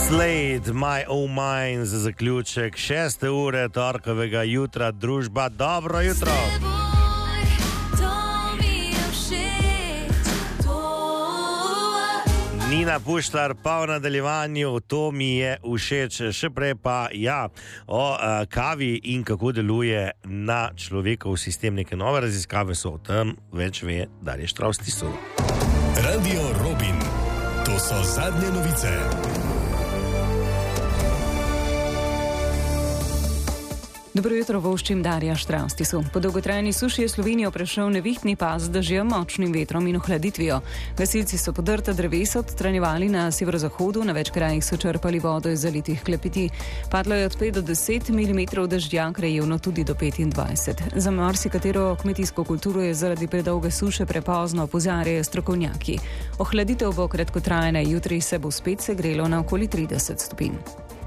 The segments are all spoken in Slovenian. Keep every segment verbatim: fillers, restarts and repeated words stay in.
Slade, My Oh Mine za zaključek šeste ure torkovega jutra, družba, dobro jutro. Nina Puštar pa v nadaljevanju, to mi je všeč, še prej pa ja, o uh, kavi in kako deluje na človekov sistem. Neke nove raziskave so o tem, več ve Darja Štravs-Tisov. Radio Robin, to so zadnje novice. Dobro jutro, voščim Darja Štravs-Tisov. Po dolgotrajni suši je Slovenijo prešel nevihtni pas z dežjem, močnim vetrom in ohladitvijo. Gasilci so podrta drevesa odstranjevali na severozahodu, na več krajih so črpali vodo iz zalitih klepeti. Padlo je od pet do deset milimetrov dežja, krajevno tudi do petindvajset. Za marsikatero kmetijsko kulturo je zaradi predolge suše prepozno, opozarjajo strokovnjaki. Ohladitev bo kratkotrajna, jutri se bo spet segrelo na okoli trideset stopinj.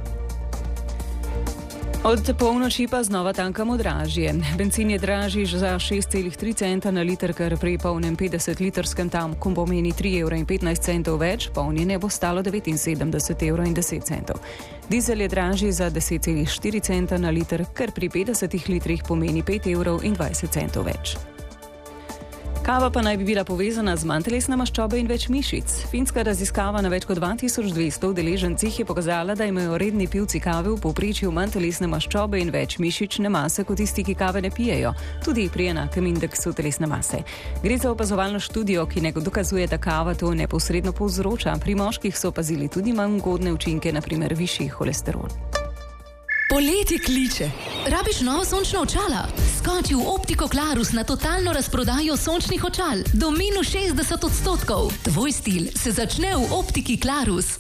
Od polnoči pa znova tankamo dražje. Bencin je dražji za šest celih tri centa na liter, kar pri polnem petdesetlitrskem tanku pomeni tri evre in petnajst centov več, polnjenje bo stalo devetinsedemdeset evrov in deset centov. Dizel je dražji za deset celih štiri centa na liter, kar pri petdesetih litrih pomeni pet evrov in dvajset centov več. Kava pa naj bi bila povezana z manj telesne maščobe in več mišic. Finska raziskava na več kot dva tisoč dvesto udeležencih je pokazala, da imajo redni pivci kave v povprečju manj telesne maščobe in več mišične mase kot tisti, ki kave ne pijejo, tudi pri enakem indeksu telesne mase. Gre za opazovalno študijo, ki ne dokazuje, da kava to neposredno povzroča. Pri moških so opazili tudi manj ugodne učinke, na primer višji holesterol. Poletje kliče. Rabiš novo sončno očala? Skoči v Optiko Klarus na totalno razprodajo sončnih očal. Do minus šestdeset odstotkov. Tvoj stil se začne v Optiki Klarus.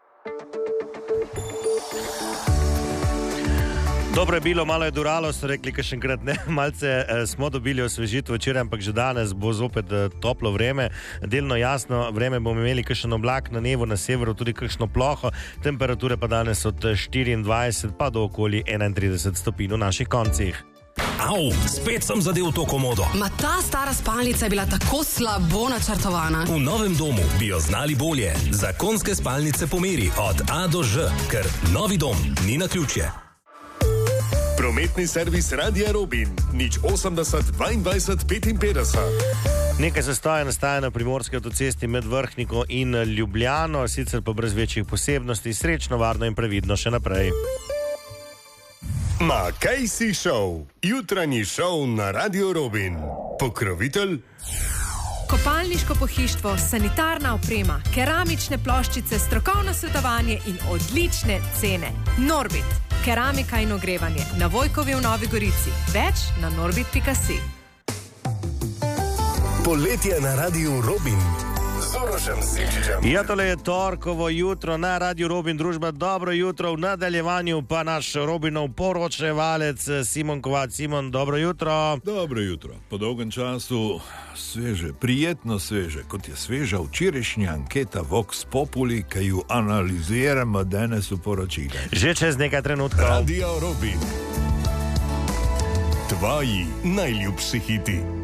Dobro je bilo, malo je duralo, so rekli, ka še enkrat ne, malce eh, smo dobili osvežitev včeraj, ampak že danes bo zopet eh, toplo vreme, delno jasno vreme, bomo imeli kakšen oblak na nebu, na severu tudi kakšno ploho, temperature pa danes od štiriindvajset pa do okoli enaintrideset stopinj v naših koncih. Au, spet sem zadev to komodo. Ma ta stara spalnica je bila tako slabo načrtovana. V novem domu bi jo znali bolje. Zakonske spalnice po meri od A do Ž, ker novi dom ni naključje. Prometni servis Radia Robin, nič osemdeset dvaindvajset petinpetdeset. Nekaj zastoja nastaja na primorski avtocesti med Vrhniko in Ljubljano, sicer pa brez večjih posebnosti. Srečno, varno in previdno še naprej. Ma kaj si šov? Jutranji šov na Radio Robin. Pokrovitelj? Kopalniško pohištvo, sanitarna oprema, keramične ploščice, strokovno svetovanje in odlične cene. Norbit. Keramika in ogrevanje. Na Vojkovi v Novi Gorici. Več na norbit pika si. Poletje na Radiu Robin. Z Urošem Simčičem. Ja, tole je torkovo jutro na Radiu Robin, družba, dobro jutro. V nadaljevanju pa naš Robinov poročevalec Simon Kovač. Simon, dobro jutro. Dobro jutro. Po dolgem času sveže, prijetno sveže, kot je sveža včerajšnja anketa Vox Populi, ki ju analiziramo danes v poročilih. Že čez nekaj trenutkov. Radio Robin. Tvoji najljubši hiti.